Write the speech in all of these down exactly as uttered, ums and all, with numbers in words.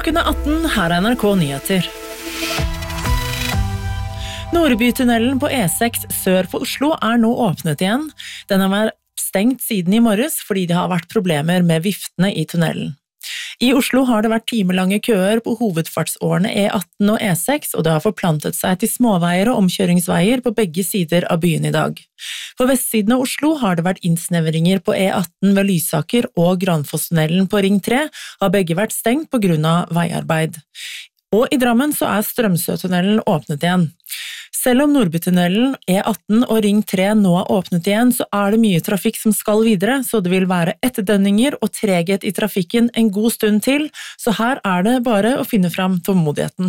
Klokken er atten, her er N R K Nyheter. Nordbytunnelen på E seks sør for Oslo er nå åpnet igjen. Den har vært stengt siden i morges fordi det har vært problemer med viftene i tunnelen. I Oslo har det vært timelange køer på hovedfartsårene E atten og E seks, og det har forplantet seg til småveier og omkjøringsveier på begge sider av byen i dag. På vestsiden av Oslo har det vært innsnevringer på E atten ved Lysaker, og Granfosstunnelen på Ring tre har begge vært stengt på grunn av veiarbeid. Og i Drammen så er Strømsøtunnelen åpnet igjen. Selv om Nordbytunnelen, E atten og Ring tre nå er åpnet igjen, så er det mye trafikk som skal videre, så det vil være etterdønninger og treghet i trafikken en god stund til, så her er det bare å finne fram tålmodigheten.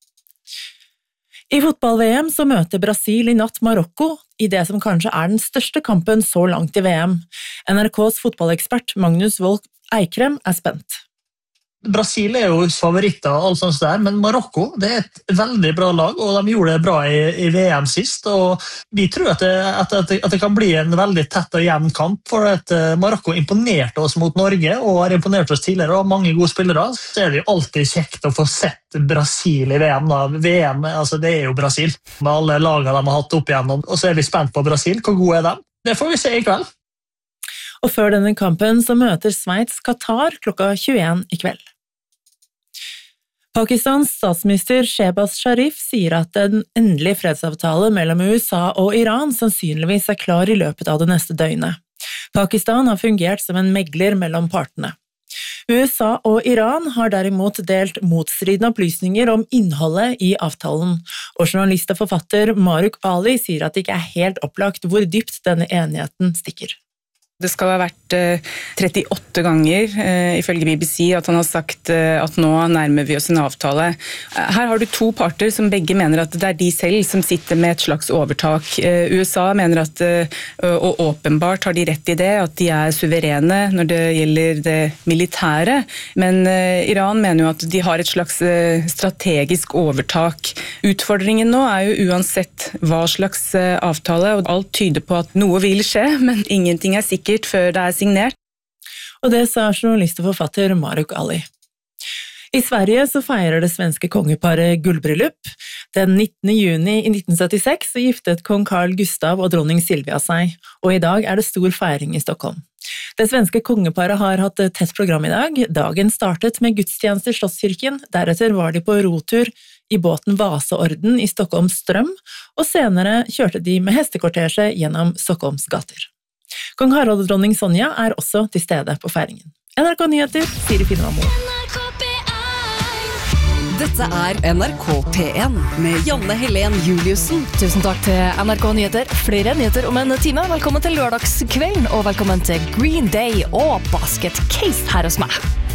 I fotball-V M så møter Brasil i natt Marokko, i det som kanskje er den største kampen så langt i V M. N R K's fotballekspert Magnus Wolff Eikrem er spent. Brasil er jo favoritter og alt sånt der, men Marokko det er et veldig bra lag, og de gjorde det bra i, i V M sist, og vi tror at det, at, det, at det kan bli en veldig tett og jevn kamp, for at Marokko imponerte oss mot Norge, og har imponert oss tidligere, og mange gode spillere. Så er det jo alltid kjekt å få sett Brasil i V M. Da. V M, altså det er jo Brasil, med alle lagene de har hatt opp igjennom, og så er vi spent på Brasil. Hvor gode er de? Det får vi se i kveld. Og før denne kampen så møter Sveits Qatar klokka tjueen i kveld. Pakistans statsminister Shehbaz Sharif sier at en endelig fredsavtale mellom U S A og Iran sannsynligvis er klar i løpet av det neste døgnet. Pakistan har fungert som en megler mellom partene. U S A og Iran har derimot delt motstridende opplysninger om innholdet i avtalen, og journalist og forfatter Maruk Ali sier at det ikke er helt opplagt hvor dypt denne enigheten stikker. Det skal ha vært trettiåtte ganger, ifølge B B C, at han har sagt at nå nærmer vi oss en avtale. Her har du to parter som begge mener at det er de selv som sitter med et slags overtak. U S A mener at, og åpenbart har de rett i det, at de er suverene når det gjelder det militære, men Iran mener jo at de har et slags strategisk overtak. Utfordringen nå er jo uansett hva slags avtale, og alt tyder på at noe vil skje, men ingenting er sikkert før det er signert. Og det sa journalist og forfatter Maruk Ali. I Sverige så feirer det svenske kongeparet gullbryllup. Den nittende juni i nitten syttiseks så giftet kong Carl Gustav og dronning Silvia seg, og i dag er det stor feiring i Stockholm. Det svenske kongeparet har hatt et tett program i dag. Dagen startet med gudstjeneste i Slottskirken, deretter var de på rotur i båten Vasaorden i Stockholms strøm, og senere kjørte de med hestekortesje gjennom Stockholms gater. Kong Harald og dronning Sonja er også til stede på feiringen. N R K Nyheter, Siri Finnvamo. Dette er N R K P en med Janne Helen Juliussen. Tusen takk til N R K Nyheter. Flere nyheter om en time. Velkommen til lørdagskvelden, og velkommen til Green Day og Basket Case her hos meg.